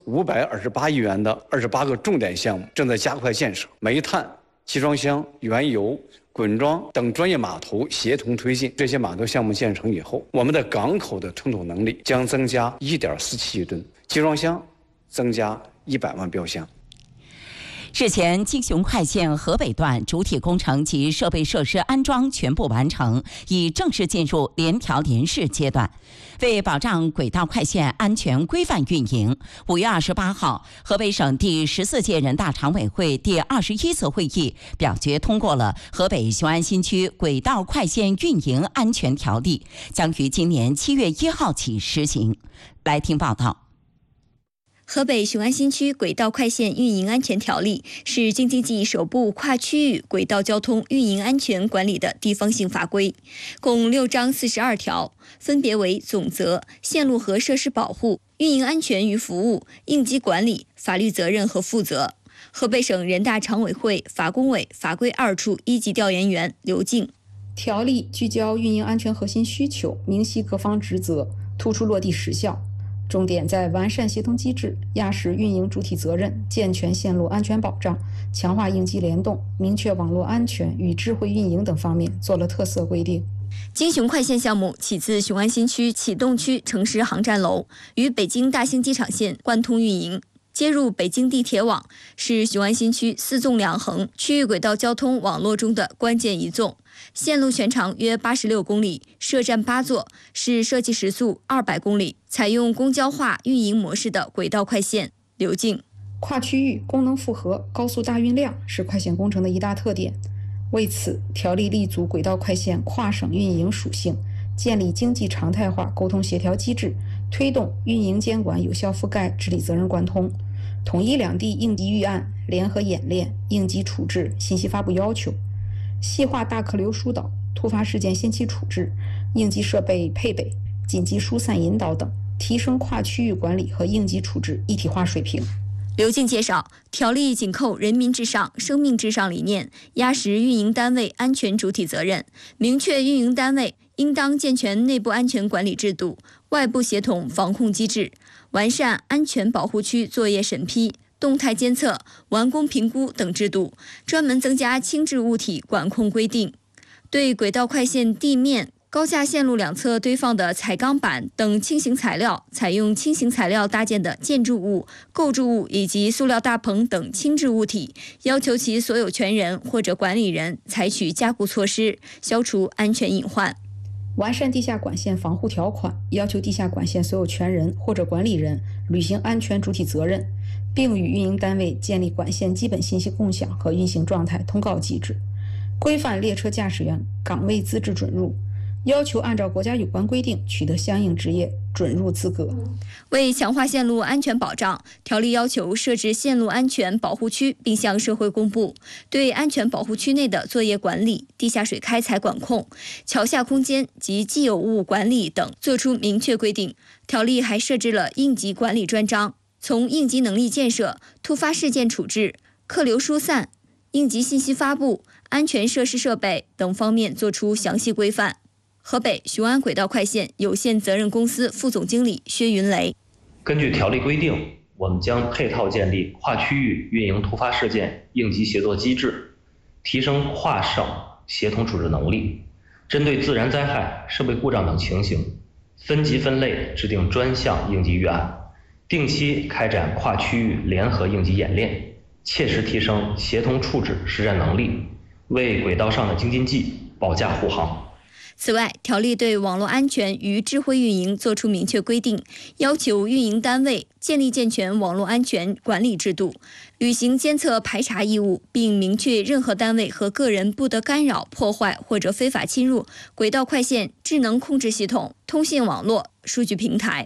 528亿元的28个重点项目正在加快建设，煤炭、集装箱、原油、滚装等专业码头协同推进。这些码头项目建成以后，我们的港口的吞吐能力将增加1.47亿吨，集装箱增加100万标箱。 日前，京雄快线河北段主体工程及设备设施安装全部完成，已正式进入联调联试阶段。为保障轨道快线安全规范运营，5月28号，河北省第14届人大常委会第21次会议表决通过了河北雄安新区轨道快线运营安全条例，将于今年7月1号起实行。来听报道。 河北雄安新区轨道快线运营安全条例是京津冀首部跨区域轨道交通运营安全管理的地方性法规，共6章42条，分别为总则、线路和设施保护、运营安全与服务、应急管理、法律责任和负责。河北省人大常委会法工委法规2处1级调研员刘静： 条例聚焦运营安全核心需求，明晰各方职责，突出落地实效。重点在完善协同机制、压实运营主体责任、健全线路安全保障、强化应急联动、明确网络安全与智慧运营等方面做了特色规定。 京雄快线项目起自雄安新区启动区城市航站楼，与北京大兴机场线贯通运营，接入北京地铁网，是雄安新区4纵2横区域轨道交通网络中的关键一纵。线路全长约86公里，设站8座，是设计时速200公里，采用公交化运营模式的轨道快线。刘静： 跨区域、功能复合、高速大运量是快线工程的一大特点。为此，条例立足轨道快线跨省运营属性，建立经济常态化沟通协调机制，推动运营监管有效覆盖、治理责任贯通，统一两地应急预案、联合演练、应急处置、信息发布要求，细化大客流疏导、突发事件先期处置、应急设备配备、紧急疏散引导等，提升跨区域管理和应急处置一体化水平。 刘静介绍，条例紧扣人民至上、生命至上理念，压实运营单位安全主体责任，明确运营单位应当健全内部安全管理制度、外部协同防控机制，完善安全保护区作业审批、动态监测、完工评估等制度，专门增加轻质物体管控规定，对轨道快线地面、高架线路两侧堆放的彩钢板等轻型材料，采用轻型材料搭建的建筑物、构筑物以及塑料大棚等轻质物体，要求其所有权人或者管理人采取加固措施，消除安全隐患。 完善地下管线防护条款，要求地下管线所有权人或者管理人履行安全主体责任，并与运营单位建立管线基本信息共享和运行状态通告机制，规范列车驾驶员岗位资质准入，要求按照国家有关规定取得相应职业准入资格。 为强化线路安全保障，条例要求设置线路安全保护区，并向社会公布，对安全保护区内的作业管理、地下水开采管控、桥下空间及既有物管理等作出明确规定。条例还设置了应急管理专章，从应急能力建设、突发事件处置、客流疏散、应急信息发布、安全设施设备等方面作出详细规范。河北雄安轨道快线有限责任公司副总经理薛云雷： 根据条例规定，我们将配套建立跨区域运营突发事件应急协作机制，提升跨省协同处置能力，针对自然灾害、设备故障等情形，分级分类制定专项应急预案，定期开展跨区域联合应急演练，切实提升协同处置实战能力，为轨道上的京津冀保驾护航。 此外，条例对网络安全与智慧运营作出明确规定，要求运营单位建立健全网络安全管理制度，履行监测排查义务，并明确任何单位和个人不得干扰、破坏或者非法侵入轨道快线智能控制系统、通信网络、数据平台。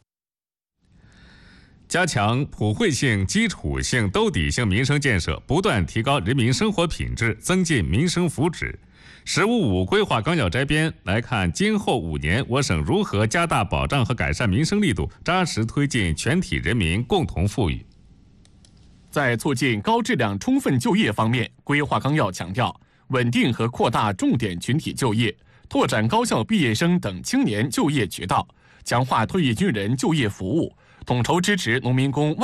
加强普惠性、基础性、兜底性民生建设，不断提高人民生活品质，增进民生福祉。“十五五”规划纲要摘编来看，今后5年，我省如何加大保障和改善民生力度，扎实推进全体人民共同富裕。 在促进高质量充分就业方面，规划纲要强调稳定和扩大重点群体就业，拓展高校毕业生等青年就业渠道，强化退役军人就业服务，统筹支持农民工